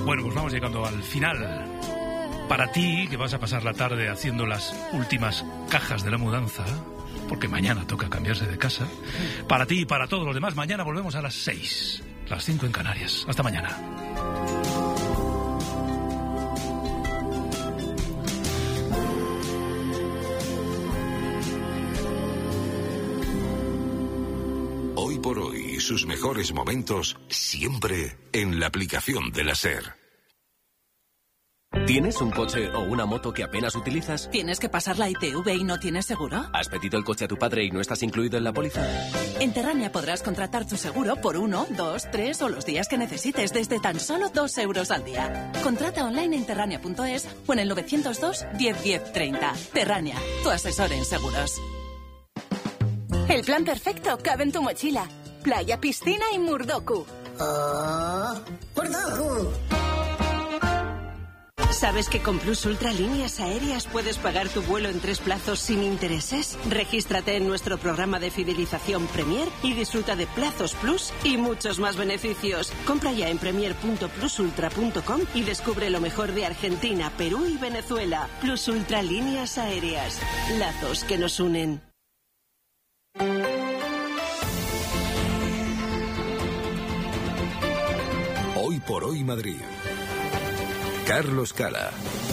Bueno, pues vamos llegando al final. Para ti, que vas a pasar la tarde haciendo las últimas cajas de la mudanza, porque mañana toca cambiarse de casa. Para ti y para todos los demás, mañana volvemos a las 6, las 5 en Canarias. Hasta mañana. Hoy por hoy, sus mejores momentos siempre en la aplicación de la SER. ¿Tienes un coche o una moto que apenas utilizas? ¿Tienes que pasar la ITV y no tienes seguro? ¿Has pedido el coche a tu padre y no estás incluido en la póliza? En Terrania podrás contratar tu seguro por 1, 2, 3 o los días que necesites desde tan solo 2 euros al día. Contrata online en terrania.es o en el 902 10 10 30. Terrania, tu asesor en seguros. El plan perfecto cabe en tu mochila. Playa, piscina y Murdoku. ¡Murdoku! ¿Sabes que con Plus Ultra Líneas Aéreas puedes pagar tu vuelo en 3 plazos sin intereses? Regístrate en nuestro programa de fidelización Premier y disfruta de plazos Plus y muchos más beneficios. Compra ya en premier.plusultra.com y descubre lo mejor de Argentina, Perú y Venezuela. Plus Ultra Líneas Aéreas. Lazos que nos unen. Hoy por hoy Madrid. Carlos Cala.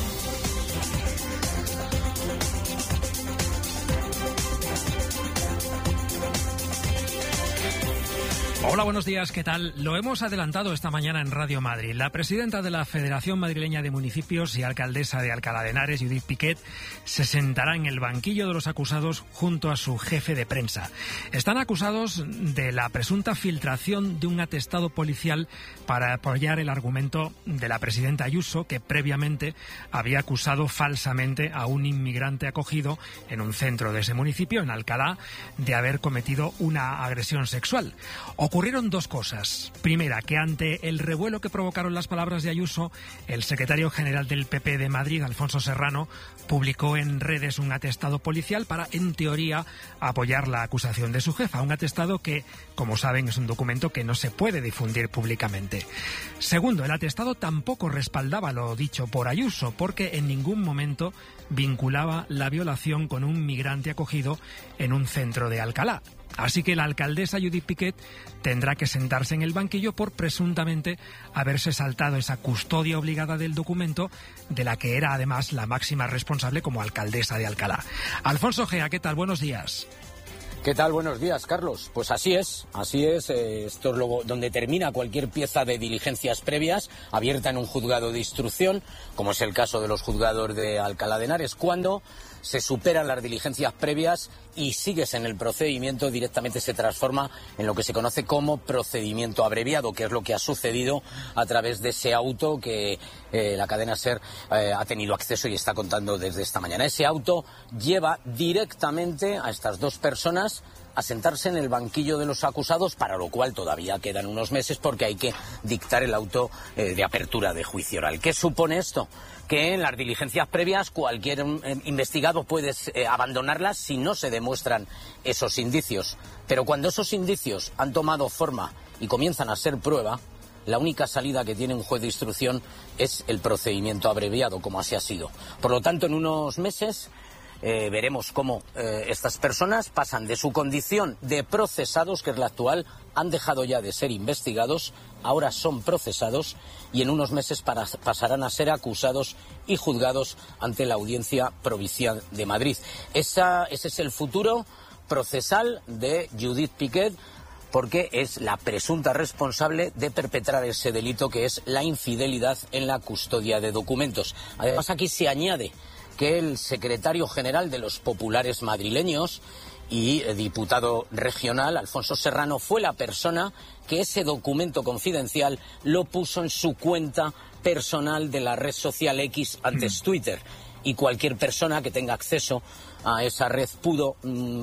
Hola, buenos días, ¿qué tal? Lo hemos adelantado esta mañana en Radio Madrid. La presidenta de la Federación Madrileña de Municipios y alcaldesa de Alcalá de Henares, Judith Piquet, se sentará en el banquillo de los acusados junto a su jefe de prensa. Están acusados de la presunta filtración de un atestado policial para apoyar el argumento de la presidenta Ayuso, que previamente había acusado falsamente a un inmigrante acogido en un centro de ese municipio, en Alcalá, de haber cometido una agresión sexual. Ocurrieron dos cosas. Primera, que ante el revuelo que provocaron las palabras de Ayuso, el secretario general del PP de Madrid, Alfonso Serrano, publicó en redes un atestado policial para, en teoría, apoyar la acusación de su jefa. Un atestado que, como saben, es un documento que no se puede difundir públicamente. Segundo, el atestado tampoco respaldaba lo dicho por Ayuso, porque en ningún momento vinculaba la violación con un migrante acogido en un centro de Alcalá. Así que la alcaldesa Judith Piquet tendrá que sentarse en el banquillo por presuntamente haberse saltado esa custodia obligada del documento, de la que era además la máxima responsable como alcaldesa de Alcalá. Alfonso Gea, ¿qué tal? Buenos días. ¿Qué tal? Buenos días, Carlos. Pues así es. Esto es donde termina cualquier pieza de diligencias previas abierta en un juzgado de instrucción, como es el caso de los juzgados de Alcalá de Henares, cuando se superan las diligencias previas y sigues en el procedimiento, directamente se transforma en lo que se conoce como procedimiento abreviado, que es lo que ha sucedido a través de ese auto que la cadena SER ha tenido acceso y está contando desde esta mañana. Ese auto lleva directamente a estas dos personas a sentarse en el banquillo de los acusados, para lo cual todavía quedan unos meses porque hay que dictar el auto de apertura de juicio oral. ¿Qué supone esto? Que en las diligencias previas cualquier investigado puede abandonarlas si no se demuestran esos indicios. Pero cuando esos indicios han tomado forma y comienzan a ser prueba, la única salida que tiene un juez de instrucción es el procedimiento abreviado, como así ha sido. Por lo tanto, en unos meses veremos cómo estas personas pasan de su condición de procesados, que es la actual, han dejado ya de ser investigados, ahora son procesados y en unos meses pasarán a ser acusados y juzgados ante la Audiencia Provincial de Madrid. Ese es el futuro procesal de Judith Piquet, porque es la presunta responsable de perpetrar ese delito que es la infidelidad en la custodia de documentos. Además, aquí se añade que el secretario general de los populares madrileños y diputado regional, Alfonso Serrano, fue la persona que ese documento confidencial lo puso en su cuenta personal de la red social X, antes Twitter. Y cualquier persona que tenga acceso a esa red pudo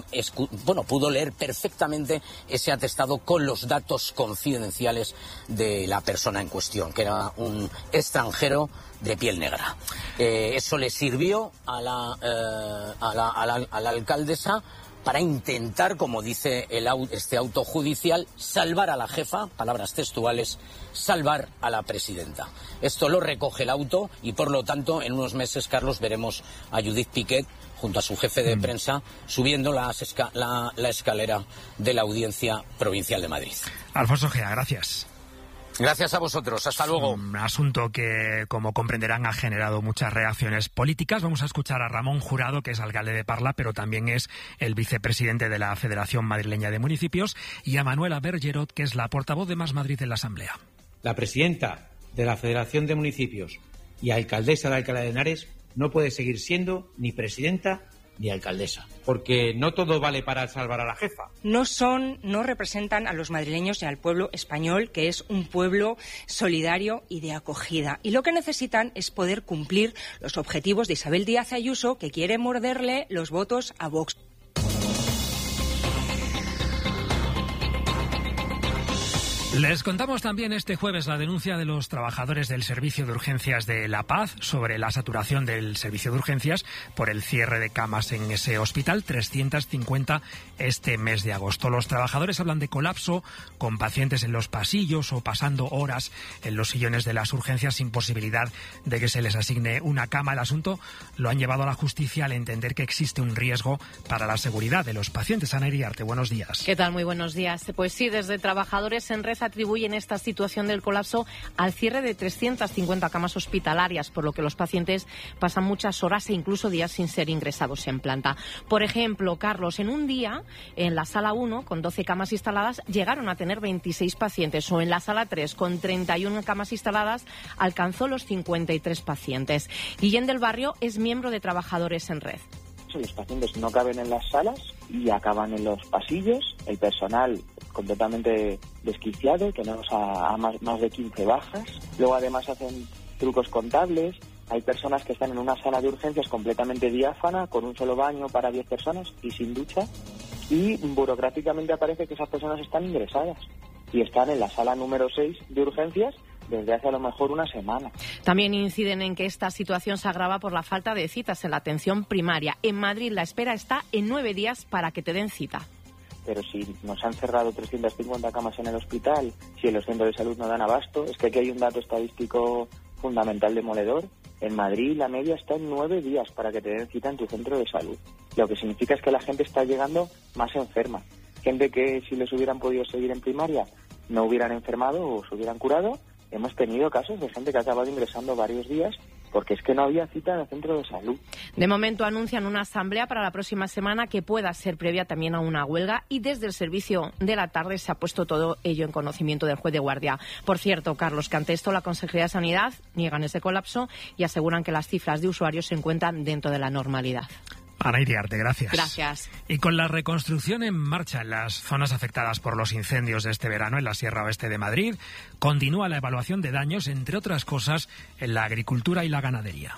leer perfectamente ese atestado con los datos confidenciales de la persona en cuestión, que era un extranjero de piel negra. Eso le sirvió a la alcaldesa para intentar, como dice este auto judicial, salvar a la jefa, palabras textuales, salvar a la presidenta. Esto lo recoge el auto y, por lo tanto, en unos meses, Carlos, veremos a Judith Piquet junto a su jefe de prensa subiendo la escalera de la Audiencia Provincial de Madrid. Alfonso Gea, gracias. Gracias a vosotros. Hasta luego. Un asunto que, como comprenderán, ha generado muchas reacciones políticas. Vamos a escuchar a Ramón Jurado, que es alcalde de Parla, pero también es el vicepresidente de la Federación Madrileña de Municipios, y a Manuela Bergerot, que es la portavoz de Más Madrid en la Asamblea. La presidenta de la Federación de Municipios y alcaldesa de Alcalá de Henares no puede seguir siendo ni presidenta ni alcaldesa, porque no todo vale para salvar a la jefa. No representan a los madrileños ni al pueblo español, que es un pueblo solidario y de acogida. Y lo que necesitan es poder cumplir los objetivos de Isabel Díaz Ayuso, que quiere morderle los votos a Vox. Les contamos también este jueves la denuncia de los trabajadores del Servicio de Urgencias de La Paz sobre la saturación del servicio de urgencias por el cierre de camas en ese hospital, 350 este mes de agosto. Los trabajadores hablan de colapso, con pacientes en los pasillos o pasando horas en los sillones de las urgencias sin posibilidad de que se les asigne una cama. El asunto lo han llevado a la justicia al entender que existe un riesgo para la seguridad de los pacientes. Ana Iriarte, buenos días. ¿Qué tal? Muy buenos días. Pues sí, desde trabajadores en red atribuyen esta situación del colapso al cierre de 350 camas hospitalarias, por lo que los pacientes pasan muchas horas e incluso días sin ser ingresados en planta. Por ejemplo, Carlos, en un día, en la sala 1, con 12 camas instaladas, llegaron a tener 26 pacientes, o en la sala 3, con 31 camas instaladas, alcanzó los 53 pacientes. Guillén del Barrio es miembro de Trabajadores en Red. Los pacientes no caben en las salas y acaban en los pasillos, el personal completamente desquiciado, tenemos a más de 15 bajas, luego además hacen trucos contables, hay personas que están en una sala de urgencias completamente diáfana, con un solo baño para 10 personas y sin ducha, y burocráticamente aparece que esas personas están ingresadas y están en la sala número 6 de urgencias desde hace a lo mejor una semana. También inciden en que esta situación se agrava por la falta de citas en la atención primaria. En Madrid la espera está en 9 días para que te den cita. Pero si nos han cerrado 350 camas en el hospital, si en los centros de salud no dan abasto, es que aquí hay un dato estadístico fundamental demoledor. En Madrid la media está en 9 días para que te den cita en tu centro de salud. Lo que significa es que la gente está llegando más enferma. Gente que si les hubieran podido seguir en primaria no hubieran enfermado o se hubieran curado. Hemos tenido casos de gente que ha acabado ingresando varios días porque es que no había cita en el centro de salud. De momento anuncian una asamblea para la próxima semana que pueda ser previa también a una huelga, y desde el servicio de la tarde se ha puesto todo ello en conocimiento del juez de guardia. Por cierto, Carlos, que ante esto la Consejería de Sanidad niegan ese colapso y aseguran que las cifras de usuarios se encuentran dentro de la normalidad. Ana Iriarte, gracias. Gracias. Y con la reconstrucción en marcha en las zonas afectadas por los incendios de este verano en la Sierra Oeste de Madrid, continúa la evaluación de daños, entre otras cosas, en la agricultura y la ganadería.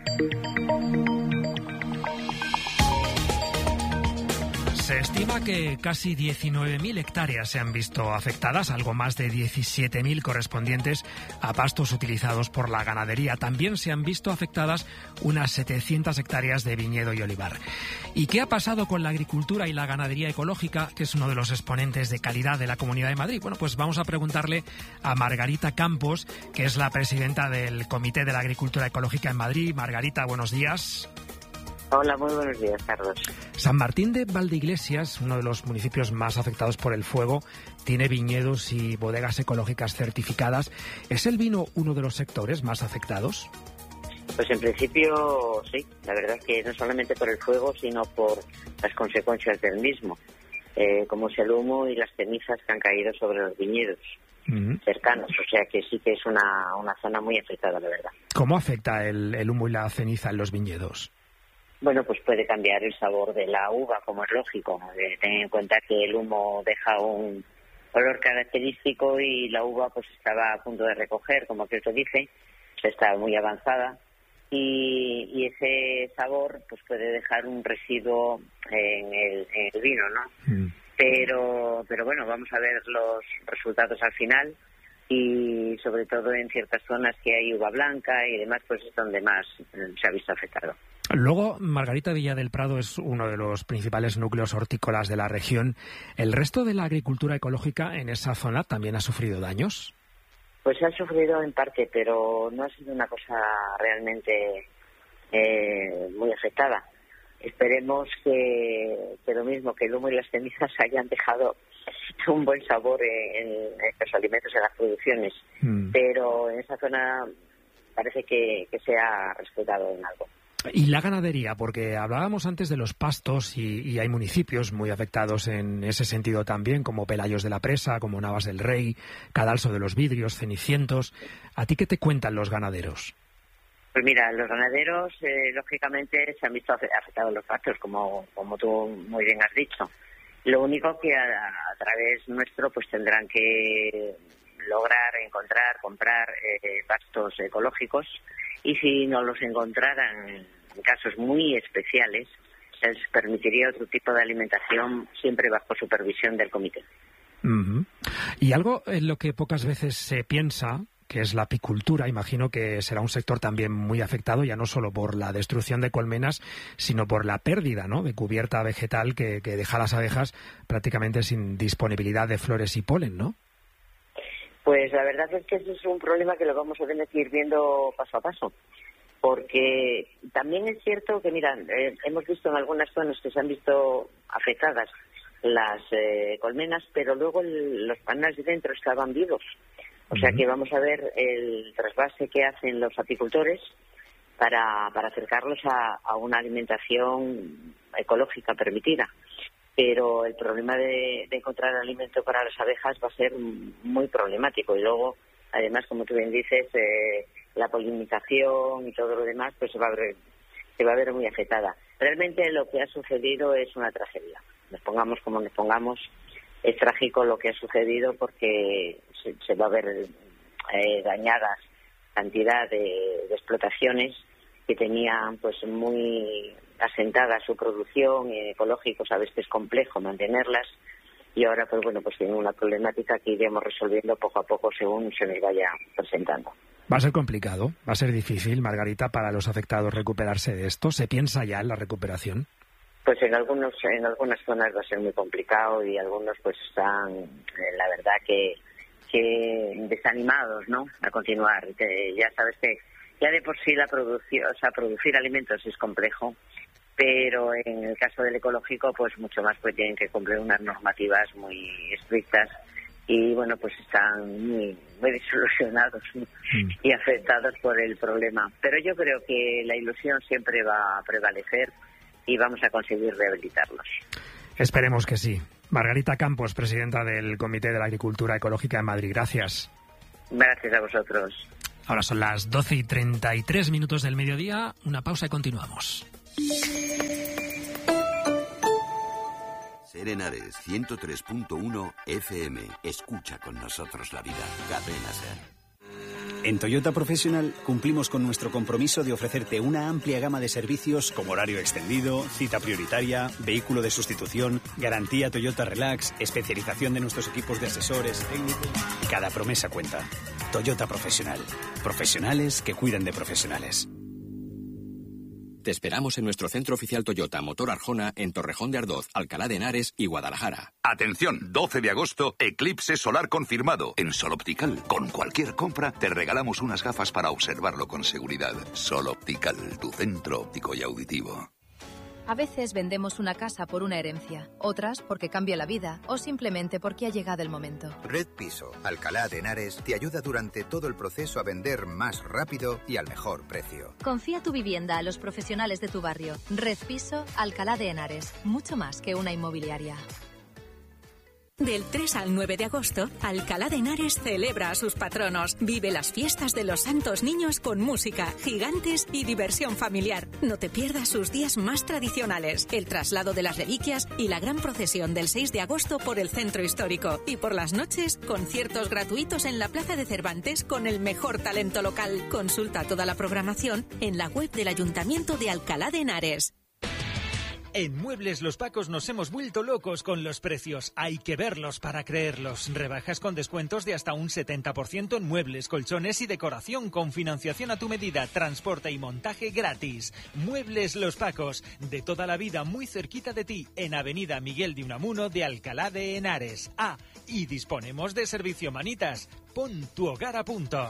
Se estima que casi 19.000 hectáreas se han visto afectadas, algo más de 17.000 correspondientes a pastos utilizados por la ganadería. También se han visto afectadas unas 700 hectáreas de viñedo y olivar. ¿Y qué ha pasado con la agricultura y la ganadería ecológica, que es uno de los exponentes de calidad de la Comunidad de Madrid? Bueno, pues vamos a preguntarle a Margarita Campos, que es la presidenta del Comité de la Agricultura Ecológica en Madrid. Margarita, buenos días. Hola, muy buenos días, Carlos. San Martín de Valdeiglesias, uno de los municipios más afectados por el fuego, tiene viñedos y bodegas ecológicas certificadas. ¿Es el vino uno de los sectores más afectados? Pues en principio sí, la verdad es que no solamente por el fuego, sino por las consecuencias del mismo, como es el humo y las cenizas que han caído sobre los viñedos cercanos, o sea que sí que es una zona muy afectada, la verdad. ¿Cómo afecta el humo y la ceniza en los viñedos? Bueno, pues puede cambiar el sabor de la uva, como es lógico. Ten en cuenta que el humo deja un olor característico y la uva pues estaba a punto de recoger, como aquel que dice, está muy avanzada y ese sabor pues puede dejar un residuo en el vino, ¿no? Pero bueno, vamos a ver los resultados al final y sobre todo en ciertas zonas que hay uva blanca y demás, pues es donde más se ha visto afectado. Luego, Margarita, Villa del Prado es uno de los principales núcleos hortícolas de la región. ¿El resto de la agricultura ecológica en esa zona también ha sufrido daños? Pues ha sufrido en parte, pero no ha sido una cosa realmente muy afectada. Esperemos que lo mismo, que el humo y las cenizas hayan dejado un buen sabor en los alimentos, en las producciones. Pero en esa zona parece que se ha respetado en algo. Y la ganadería, porque hablábamos antes de los pastos y hay municipios muy afectados en ese sentido también, como Pelayos de la Presa, como Navas del Rey, Cadalso de los Vidrios, Cenicientos. ¿A ti qué te cuentan los ganaderos? Pues mira, los ganaderos, lógicamente, se han visto afectados los pastos, como tú muy bien has dicho. Lo único que a través nuestro pues tendrán que lograr encontrar, comprar pastos ecológicos, y si no los encontraran en casos muy especiales, se les permitiría otro tipo de alimentación siempre bajo supervisión del comité. Uh-huh. Y algo en lo que pocas veces se piensa, que es la apicultura, imagino que será un sector también muy afectado, ya no solo por la destrucción de colmenas, sino por la pérdida, ¿no?, de cubierta vegetal que deja a las abejas prácticamente sin disponibilidad de flores y polen, ¿no? Pues la verdad es que ese es un problema que lo vamos a tener que ir viendo paso a paso, porque también es cierto que, mira, hemos visto en algunas zonas que se han visto afectadas las colmenas, pero luego los panales de dentro estaban vivos. O sea que vamos a ver el trasvase que hacen los apicultores para acercarlos a una alimentación ecológica permitida. Pero el problema de encontrar alimento para las abejas va a ser muy problemático. Y luego, además, como tú bien dices, la polinización y todo lo demás pues se va a ver muy afectada. Realmente lo que ha sucedido es una tragedia. Nos pongamos como nos pongamos, es trágico lo que ha sucedido porque se va a ver dañadas cantidad de explotaciones que tenían pues muy asentada su producción, ecológico, sabes que es complejo mantenerlas, y ahora pues bueno, pues tienen una problemática que iremos resolviendo poco a poco según se nos vaya presentando. Va a ser complicado, va a ser difícil, Margarita, para los afectados recuperarse de esto. ¿Se piensa ya en la recuperación? Pues en algunas zonas va a ser muy complicado y algunos pues están, la verdad que desanimados, ¿no?, a continuar. Ya sabes que ya de por sí la producción, o sea, producir alimentos es complejo, pero en el caso del ecológico pues mucho más, pues tienen que cumplir unas normativas muy estrictas y bueno, pues están muy desilusionados y afectados por el problema. Pero yo creo que la ilusión siempre va a prevalecer y vamos a conseguir rehabilitarlos. Esperemos que sí. Margarita Campos, presidenta del Comité de la Agricultura Ecológica en Madrid. Gracias. Gracias a vosotros. Ahora son las 12:33 del mediodía. Una pausa y continuamos. Ser Henares 103.1 FM. Escucha con nosotros la vida. Cadena Ser. En Toyota Professional cumplimos con nuestro compromiso de ofrecerte una amplia gama de servicios como horario extendido, cita prioritaria, vehículo de sustitución, garantía Toyota Relax, especialización de nuestros equipos de asesores técnicos. Cada promesa cuenta. Toyota Professional. Profesionales que cuidan de profesionales. Te esperamos en nuestro centro oficial Toyota Motor Arjona en Torrejón de Ardoz, Alcalá de Henares y Guadalajara. Atención, 12 de agosto, eclipse solar confirmado. En Sol Optical, con cualquier compra, te regalamos unas gafas para observarlo con seguridad. Sol Optical, tu centro óptico y auditivo. A veces vendemos una casa por una herencia, otras porque cambia la vida o simplemente porque ha llegado el momento. Red Piso, Alcalá de Henares, te ayuda durante todo el proceso a vender más rápido y al mejor precio. Confía tu vivienda a los profesionales de tu barrio. Red Piso, Alcalá de Henares, mucho más que una inmobiliaria. Del 3 al 9 de agosto, Alcalá de Henares celebra a sus patronos. Vive las fiestas de los Santos Niños con música, gigantes y diversión familiar. No te pierdas sus días más tradicionales, el traslado de las reliquias y la gran procesión del 6 de agosto por el centro histórico. Y por las noches, conciertos gratuitos en la Plaza de Cervantes con el mejor talento local. Consulta toda la programación en la web del Ayuntamiento de Alcalá de Henares. En Muebles Los Pacos nos hemos vuelto locos con los precios. Hay que verlos para creerlos. Rebajas con descuentos de hasta un 70% en muebles, colchones y decoración, con financiación a tu medida, transporte y montaje gratis. Muebles Los Pacos, de toda la vida, muy cerquita de ti, en Avenida Miguel de Unamuno de Alcalá de Henares. Y disponemos de servicio manitas. Pon tu hogar a punto.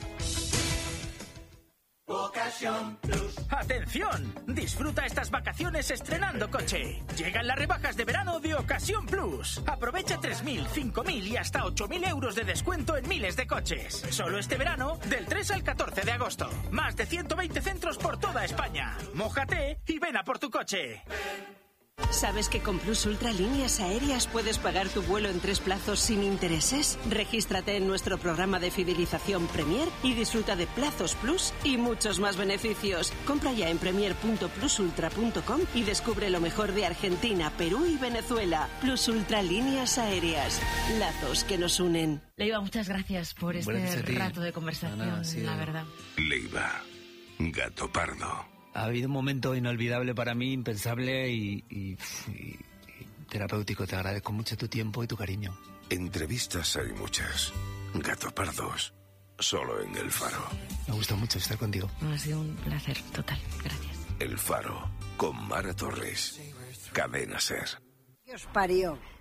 Ocasión Plus. ¡Atención! Disfruta estas vacaciones estrenando coche. Llegan las rebajas de verano de Ocasión Plus. Aprovecha 3.000, 5.000 y hasta 8.000 euros de descuento en miles de coches. Solo este verano, del 3 al 14 de agosto. Más de 120 centros por toda España. Mójate y ven a por tu coche. ¿Sabes que con Plus Ultra Líneas Aéreas puedes pagar tu vuelo en 3 plazos sin intereses? Regístrate en nuestro programa de fidelización Premier y disfruta de plazos Plus y muchos más beneficios. Compra ya en premier.plusultra.com y descubre lo mejor de Argentina, Perú y Venezuela. Plus Ultra Líneas Aéreas. Lazos que nos unen. Leiva, muchas gracias por este rato de conversación, la verdad. Leiva, gato pardo. Ha habido un momento inolvidable para mí, impensable y terapéutico. Te agradezco mucho tu tiempo y tu cariño. Entrevistas hay muchas. Gato pardos, solo en El Faro. Me gusta mucho estar contigo. Ha sido un placer total. Gracias. El Faro, con Mara Torres. Cadena SER. ¿Qué os parió?